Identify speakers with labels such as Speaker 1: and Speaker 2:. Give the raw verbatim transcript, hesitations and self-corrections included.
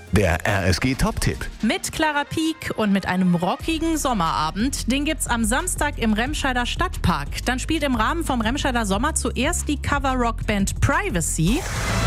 Speaker 1: Der R S G Top-Tipp.
Speaker 2: Mit Clara Pieck und mit einem rockigen Sommerabend. Den gibt's am Samstag im Remscheider Stadtpark. Dann spielt im Rahmen vom Remscheider Sommer zuerst die Cover-Rock-Band Privacy.